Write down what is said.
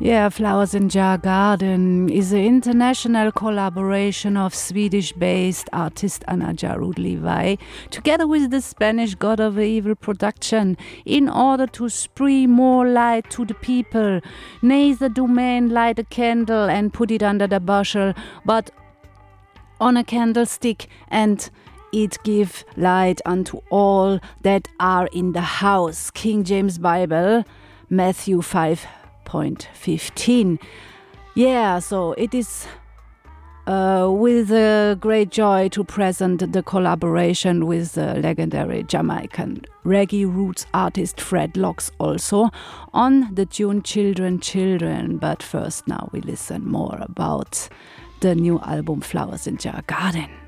Yeah, Flowers in Jar Garden is an international collaboration of Swedish-based artist Anna Jarud Levi together with the Spanish God of Evil production in order to spread more light to the people. Neither do men light a candle and put it under the bushel, but on a candlestick, and it give light unto all that are in the house. King James Bible, Matthew 5:15. Yeah, so it is with a great joy to present the collaboration with the legendary Jamaican reggae roots artist Fred Locks also on the tune Children, Children. But first now we listen more about the new album Flowers in Jar Garden.